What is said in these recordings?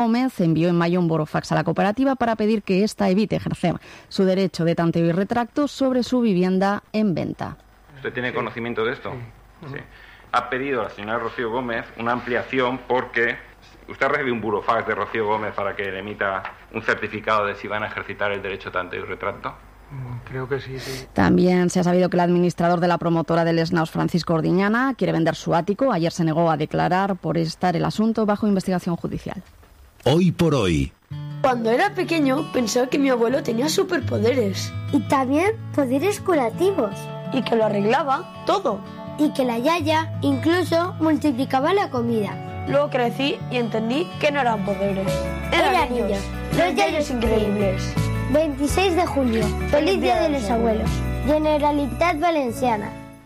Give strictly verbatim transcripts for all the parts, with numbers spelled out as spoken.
Gómez envió en mayo un burofax a la cooperativa para pedir que ésta evite ejercer su derecho de tanteo y retracto sobre su vivienda en venta. ¿Usted tiene conocimiento de esto? Sí. Ha pedido a la señora Rocío Gómez una ampliación porque usted recibe un burofax de Rocío Gómez para que le emita un certificado de si van a ejercitar el derecho de tanteo y retracto. Creo que sí, sí. También se ha sabido que el administrador de la promotora del Snaus, Francisco Ordiñana, quiere vender su ático. Ayer se negó a declarar por estar el asunto bajo investigación judicial. Hoy por hoy. Cuando era pequeño pensaba que mi abuelo tenía superpoderes. Y también poderes curativos. Y que lo arreglaba todo. Y que la yaya incluso multiplicaba la comida. Luego crecí y entendí que no eran poderes. Eran, eran niños. niños. Los yayos increíbles. veintiséis de julio. Feliz Día de los Abuelos. Generalitat Valenciana.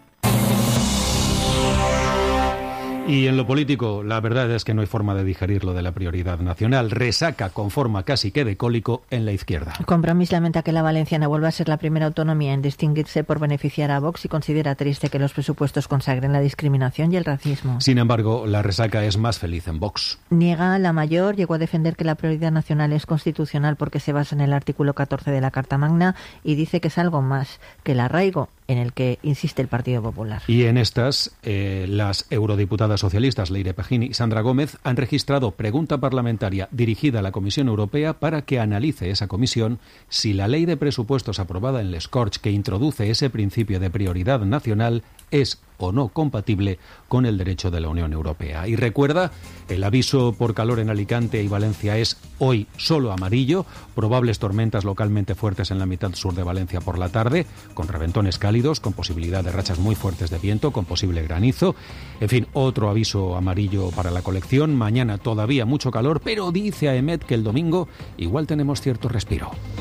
Y en lo político, la verdad es que no hay forma de digerir lo de la prioridad nacional. Resaca con forma casi que de cólico en la izquierda. Compromís lamenta que la valenciana vuelva a ser la primera autonomía en distinguirse por beneficiar a Vox y considera triste que los presupuestos consagren la discriminación y el racismo. Sin embargo, la resaca es más feliz en Vox. Niega la mayor, llegó a defender que la prioridad nacional es constitucional porque se basa en el artículo catorce de la Carta Magna y dice que es algo más que el arraigo en el que insiste el Partido Popular. Y en estas, eh, las eurodiputadas socialistas Leire Pejín y Sandra Gómez han registrado pregunta parlamentaria dirigida a la Comisión Europea para que analice esa comisión si la ley de presupuestos aprobada en Les Corts, que introduce ese principio de prioridad nacional, es o no compatible con el derecho de la Unión Europea. Y recuerda, el aviso por calor en Alicante y Valencia es hoy solo amarillo, probables tormentas localmente fuertes en la mitad sur de Valencia por la tarde, con reventones cálidos, con posibilidad de rachas muy fuertes de viento, con posible granizo. En fin, otro aviso amarillo para la colección. Mañana todavía mucho calor, pero dice Aemet que el domingo igual tenemos cierto respiro.